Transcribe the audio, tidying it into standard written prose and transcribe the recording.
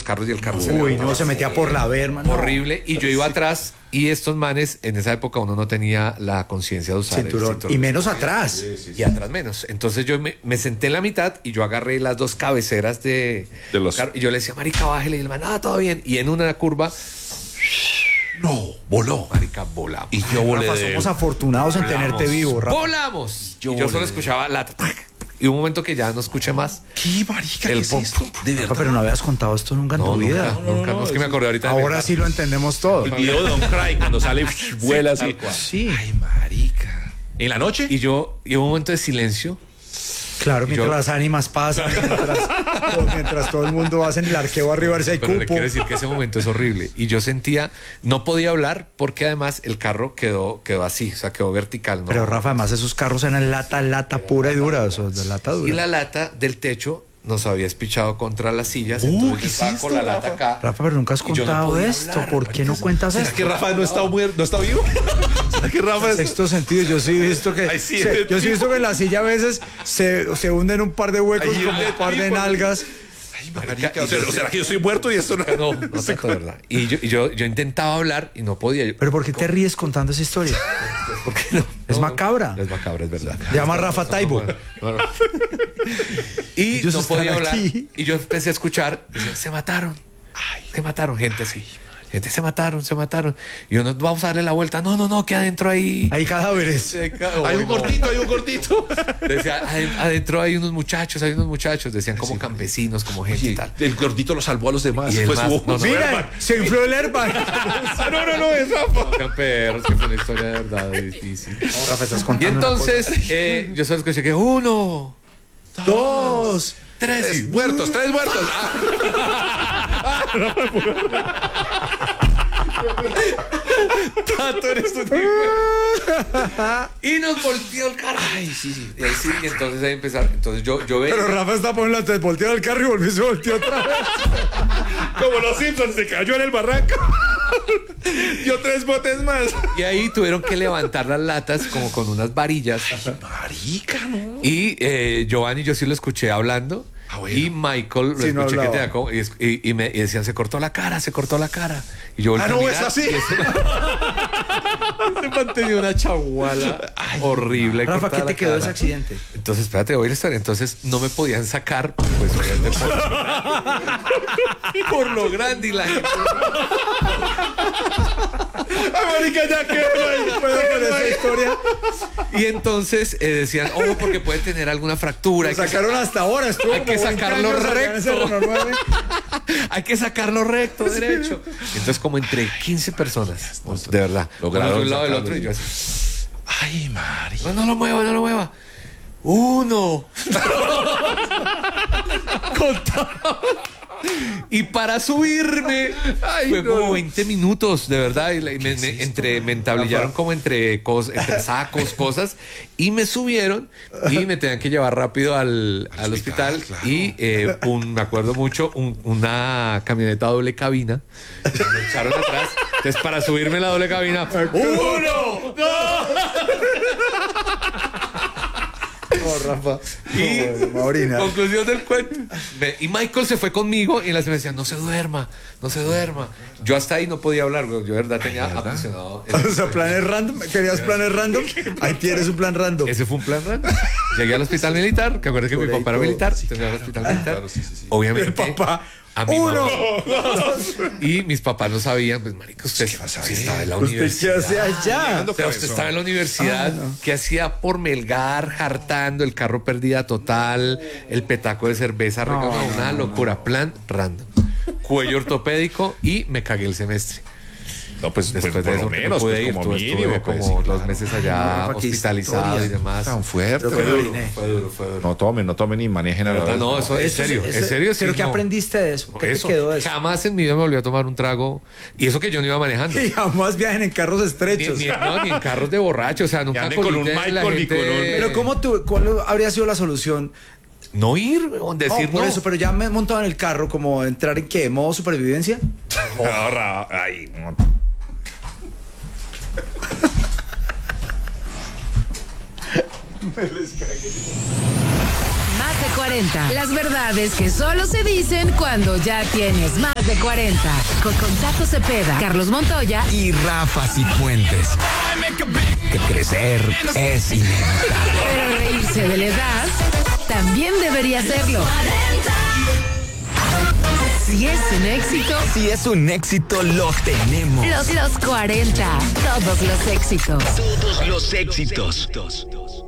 carros y el carro Uy, no, se metía por la verma. No. horrible. Y yo iba atrás y estos manes, en esa época uno no tenía la conciencia de usar Cinturón. el cinturón. Y menos atrás. Y atrás menos. Entonces yo me senté en la mitad y yo agarré las dos cabeceras de los carro, y yo le decía, marica, bájele. Y el man, todo bien. Y en una curva, No, voló. marica, volamos. Y yo volé Rafa, de somos afortunados en tenerte vivo, Rafa. ¡Volamos! Yo Y yo solo volé. escuchaba la tac. Y un momento que ya no escuché más. ¿Qué marica? El ¿Qué es pop. esto? De Rafa, verdad. pero no habías contado esto nunca en tu vida. Nunca. No, es que me acordé ahorita. de Ahora mi- sí lo entendemos todo. El video de Don Cry cuando sale vuela así. tal cual. Sí, Ay, marica. ¿En la noche? Y hubo un momento de silencio. claro, mientras yo- las ánimas pasan, mientras todo el mundo va en el arqueo arriba a ver si hay Pero le cupo. quiero decir que ese momento es horrible. Y yo sentía, no podía hablar porque además el carro quedó así, o sea, quedó vertical. ¿no? Pero Rafa, además esos carros eran lata pura y dura, o sea, de lata Y dura. la lata del techo nos había espichado contra las sillas. ¿qué Entonces yo es estaba esto, con la lata Rafa? acá. Rafa, pero nunca has Y yo no contado podía esto. hablar, ¿Por qué no cuentas ¿Será esto? que Rafa no está muerto, no está vivo? ¿Será que Rafa es... Sexto sentido, yo sí he visto que Ay, sí, yo sí he visto que en la silla a veces se hunden un par de huecos Ay, como el un par de tipo. nalgas. Ay, marica. O será que yo estoy muerto y esto no... No, tanto, de verdad. Y yo intentaba hablar y no podía. Pero ¿por qué te ríes contando esa historia? ¿Por qué no? Es No, macabra. Es macabra, es verdad. Se llama Rafa Taibo. Bueno. Y Ellos no están podía hablar. aquí. Y yo empecé a escuchar. Decían, se mataron. Se mataron, gente así. Gente, se mataron. Y yo, no, vamos a darle la vuelta. No, que adentro hay... Hay cadáveres. Hay un cortito. Decía, adentro hay unos muchachos. Decían como campesinos, como gente y Oye, tal. el gordito lo salvó a los demás. Y el Pues más- hubo- no, no, Mira, se infló el airbag. no, es Rafa. Sean perros, que fue una historia de verdad difícil. Rafa, estás Y contando una entonces, yo solo escuché que 1, cosa. 2, 3. Tres muertos. Tato, eres tú. Y nos volteó el carro. Ay, sí. Y ahí sí, y entonces ahí empezaron. Entonces yo veía. Pero Rafa está poniendo la volteó el carro y volvió y se volteó otra vez. Como los Simpsons, se cayó en el barranco. Dio 3 botes más. Y ahí tuvieron que levantar las latas como con unas varillas. Marica, no. Y Giovanni, yo sí lo escuché hablando. Ah, bueno. Y Michael lo Sí, no escuché que hablaba. tenía como. Y me decían, se cortó la cara. Y yo volteé a no, mirar, es así. y ese man tenía una chaguala horrible. Rafa, ¿qué cortada te la quedó de ese cara. accidente? Entonces, espérate, voy a la historia. Entonces, no me podían sacar, pues, obviamente, por lo grande y la gente. Ay, marica, ya quedó ahí. ¿Puedo con esa historia? Y entonces decían, porque puede tener alguna fractura. Lo sacaron hasta ahora. Estuvo hay que como 20 sacarlo años allá en ese recto. Renault 9. Hay que sacarlo recto, derecho. Entonces, como entre 15 personas, de verdad, Lograron uno de un lado del sacarlo. otro, y yo así, Ay, marica. no lo mueva. 1. Contaba. Y para subirme fue como 20 minutos, de verdad. Y me entablillaron como entre sacos, cosas. Y me subieron y me tenían que llevar rápido al hospital. Claro. Y me acuerdo mucho, una camioneta doble cabina. Me echaron atrás. Entonces, para subirme en la doble cabina, 1, 2. No, Rafa. Y Maurina. conclusión del cuento. Y Michael se fue conmigo y las me decían, no se duerma. Yo hasta ahí no podía hablar, güey. Yo de verdad tenía apasionado. O sea, planes random. ¿Querías planes random? Ahí tienes un plan random. Ese fue un plan random. Llegué al hospital militar, que acuerdas que mi papá era militar. Llegué al hospital militar. Claro, sí. Obviamente. El papá. A mi 1, mamá. Y mis papás no sabían, pues, marica, usted estaba en la ¿Usted qué universidad. hace allá? O sea, usted estaba en la universidad, ¿qué hacía por Melgar, hartando, el carro pérdida total, el petaco de cerveza, una locura, plan random. Cuello ortopédico y me cagué el semestre. No, pues, Después por de lo eso menos, no pude pues, ir, como estuve mínimo, como pues, sí, 2 claro. meses allá No, qué hospitalizado historia. y demás. Tan fuerte. Creo que Pero- me oriné. Fue duro. No tomen ni manejen a la verdad, no, eso es serio, es serio. ¿Pero sí, qué no. aprendiste de eso? ¿Qué Eso, te quedó de eso? jamás en mi vida me volví a tomar un trago. Y eso que yo no iba manejando. Y jamás viajen en carros Ni, estrechos. ni en carros de borracho, o sea, nunca anden con un colité la Michael ni gente- con un- Pero ¿cuál habría sido la solución? No ir, weón, decir Por no. eso, pero ya me he montado en el carro, como entrar en qué, modo supervivencia. Ahora, ay, no. Más Más de 40. Las verdades que solo se dicen cuando ya tienes más de 40. Con Tato Cepeda, Carlos Montoya y Rafa Cifuentes. Que crecer es inevitable. Pero reírse de la edad también debería serlo. Si es un éxito, Si es un éxito, lo tenemos. los 40. Todos los éxitos. Todos los éxitos.